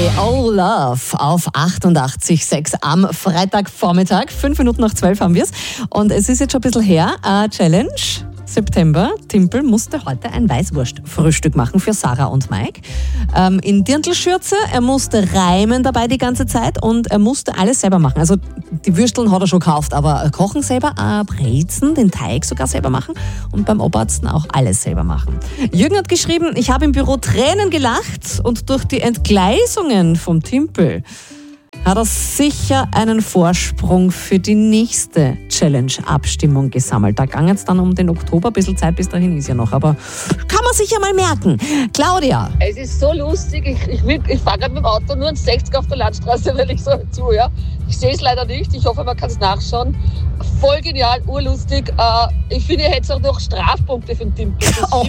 Coldplay, Oh Love auf 88,6 am Freitagvormittag. 5 Minuten nach 12 haben wir es. Und es ist jetzt schon ein bisschen her. Challenge September. Timpel musste heute ein Weißwurstfrühstück machen für Sarah und Mike. In Dirndlschürze. Er musste reimen dabei die ganze Zeit und er musste alles selber machen. Also die Würsteln hat er schon gekauft, aber kochen selber, Brezen, den Teig sogar selber machen und beim Oberarzt auch alles selber machen. Jürgen hat geschrieben, ich habe im Büro Tränen gelacht und durch die Entgleisungen vom Timpel hat er sicher einen Vorsprung für die nächste Challenge-Abstimmung gesammelt. Da ging es dann um den Oktober, ein bisschen Zeit bis dahin ist ja noch, aber kann man sich ja mal merken. Claudia. Es ist so lustig, ich fahre gerade mit dem Auto nur in 60 auf der Landstraße, weil ich so zu, ja. Ich sehe es leider nicht, ich hoffe, man kann es nachschauen. Voll genial, urlustig. Ich finde, ihr hättet auch noch Strafpunkte für den Timpel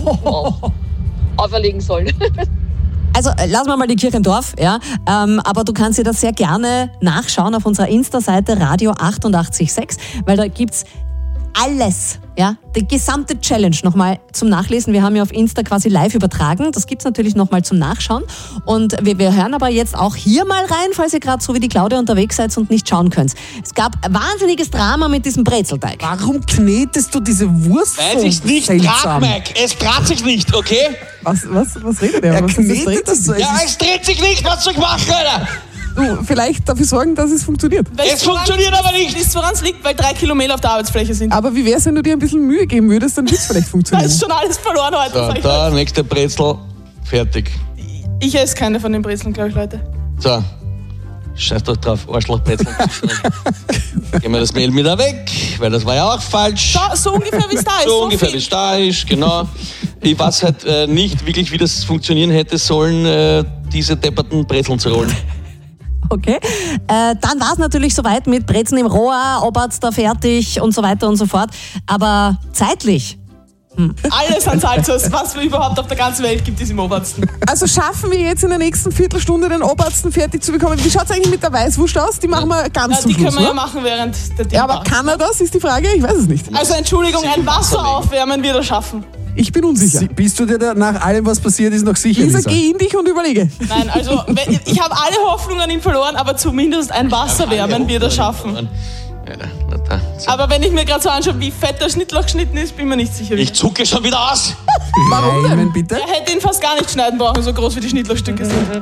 auferlegen sollen. Also lassen wir mal die Kirche im Dorf, ja. Aber du kannst dir das sehr gerne nachschauen auf unserer Insta-Seite Radio 88,6, weil da gibt's alles, ja, die gesamte Challenge nochmal zum Nachlesen. Wir haben ja auf Insta quasi live übertragen. Das gibt's natürlich nochmal zum Nachschauen. Und wir hören aber jetzt auch hier mal rein, falls ihr gerade so wie die Claudia unterwegs seid und nicht schauen könnt. Es gab wahnsinniges Drama mit diesem Brezelteig. Warum knetest du diese Wurst Weil so sich's nicht seltsam? dreht, Mike. Es dreht sich nicht, okay? Was redet er? Er Was knetet das so. Ja, es dreht sich nicht. Was soll ich machen, Alter? Du, vielleicht dafür sorgen, dass es funktioniert. Es funktioniert aber nicht. Wisst ihr, woran es liegt? Weil 3 Kilometer auf der Arbeitsfläche sind. Aber wie wäre es, wenn du dir ein bisschen Mühe geben würdest, dann wird es vielleicht Da funktionieren. ist schon alles verloren heute. So, sag ich da, euch. nächste Brezel. Fertig. Ich esse keine von den Brezeln, glaube ich, Leute. So. Scheiß doch drauf, Arschlochbrezel. Gehen wir das Mehl wieder weg, weil das war ja auch falsch. So ungefähr, wie es da ist. So ungefähr, wie viel. es da ist, genau. Ich weiß halt nicht wirklich, wie das funktionieren hätte sollen, diese depperten Brezeln zu rollen. Okay. Dann war es natürlich soweit mit Brezen im Rohr, Oberarzt da fertig und so weiter und so fort. Aber zeitlich. Alles an Salzers, was es überhaupt auf der ganzen Welt gibt, ist im Obersten. Also schaffen wir jetzt in der nächsten Viertelstunde den Oberarzt fertig zu bekommen. Wie schaut es eigentlich mit der Weißwurst aus? Die machen wir ganz Ja, zum die Schluss, können wir ja oder? machen während der Ja, aber Debatte. kann er das, ist die Frage? Ich weiß es nicht. Also Entschuldigung, ein Wasser aufwärmen wird er schaffen. Ich bin unsicher. Bist du dir da nach allem, was passiert ist, noch sicher, Lisa, Lisa? geh in dich und überlege. Nein, also ich habe alle Hoffnung an ihn verloren, aber zumindest ein Wasser wärmen wird er schaffen. Aber wenn ich mir gerade so anschaue, wie fett der Schnittloch geschnitten ist, bin mir nicht sicher. Ich zucke schon wieder aus. Warum denn? Reimen, bitte? Er hätte ihn fast gar nicht schneiden brauchen, so groß wie die Schnittlochstücke sind.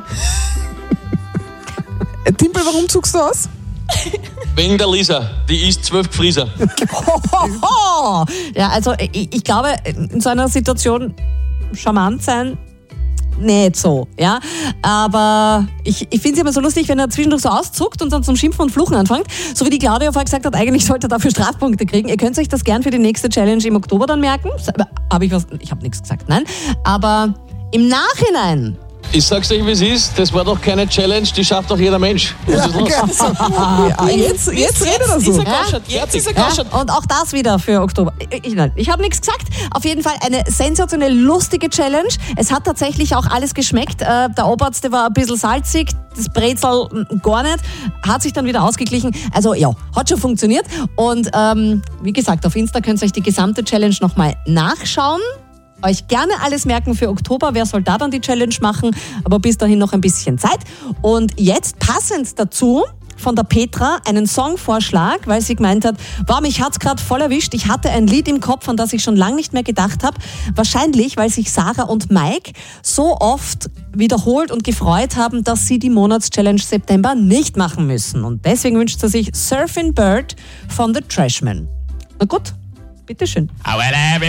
Timpel, warum zuckst du aus? Wegen der Lisa, die isst 12 Gefrieser. Hohoho. Ja, also ich glaube, in so einer Situation charmant sein, nicht so, ja. Aber ich finde es immer so lustig, wenn er zwischendurch so auszuckt und dann zum Schimpfen und Fluchen anfängt. So wie die Claudia vorher gesagt hat, eigentlich sollte er dafür Strafpunkte kriegen. Ihr könnt euch das gern für die nächste Challenge im Oktober dann merken. Ich habe nichts gesagt, nein. Aber im Nachhinein. Ich sag's euch, wie es ist, das war doch keine Challenge, die schafft doch jeder Mensch. Was ist los? Ja, jetzt redet er so. Ist er goschert, jetzt ist er goschert. Ja, und auch das wieder für Oktober. Ich habe nichts gesagt. Auf jeden Fall eine sensationell lustige Challenge. Es hat tatsächlich auch alles geschmeckt. Der Oberarzt, der war ein bisschen salzig, das Brezel gar nicht. Hat sich dann wieder ausgeglichen. Also ja, hat schon funktioniert. Und wie gesagt, auf Insta könnt ihr euch die gesamte Challenge nochmal nachschauen. Euch gerne alles merken für Oktober. Wer soll da dann die Challenge machen? Aber bis dahin noch ein bisschen Zeit. Und jetzt passend dazu von der Petra einen Songvorschlag, weil sie gemeint hat, wow, mich hat's gerade voll erwischt. Ich hatte ein Lied im Kopf, an das ich schon lange nicht mehr gedacht habe. Wahrscheinlich, weil sich Sarah und Mike so oft wiederholt und gefreut haben, dass sie die Monatschallenge September nicht machen müssen. Und deswegen wünscht sie sich Surfing Bird von The Trashmen. Na gut, bitteschön.